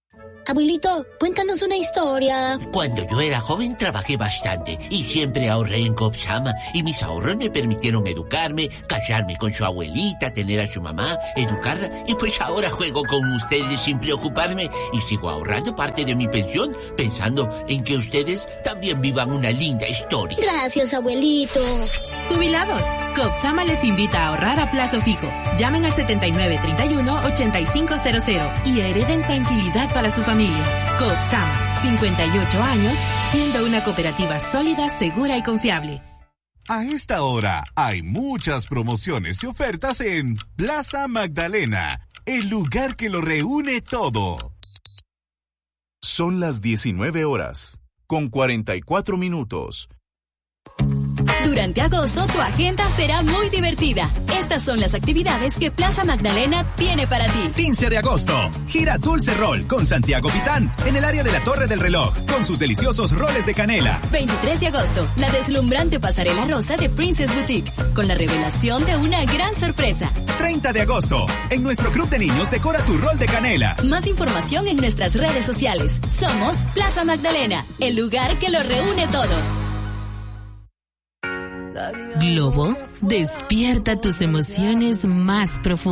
Abuelito, cuéntanos una historia. Cuando yo era joven trabajé bastante y siempre ahorré en Copsama y mis ahorros me permitieron educarme, casarme con su abuelita, tener a su mamá, educarla y pues ahora juego con ustedes sin preocuparme y sigo ahorrando parte de mi pensión pensando en que ustedes también vivan una linda historia. Gracias, abuelito. Jubilados, Copsama les invita a ahorrar a plazo fijo. Llamen al 7931-8500 y hereden tranquilidad para su familia. Copsama, 58 años, siendo una cooperativa sólida, segura y confiable. A esta hora hay muchas promociones y ofertas en Plaza Magdalena, el lugar que lo reúne todo. Son las 19 horas, con 44 minutos. Durante agosto tu agenda será muy divertida. Estas son las actividades que Plaza Magdalena tiene para ti. 15 de agosto, gira Dulce Roll con Santiago Pitán en el área de la Torre del Reloj con sus deliciosos roles de canela. 23 de agosto, la deslumbrante pasarela rosa de Princess Boutique con la revelación de una gran sorpresa. 30 de agosto, en nuestro club de niños decora tu rol de canela. Más información en nuestras redes sociales. Somos Plaza Magdalena, el lugar que lo reúne todo. Globo, despierta tus emociones más profundas.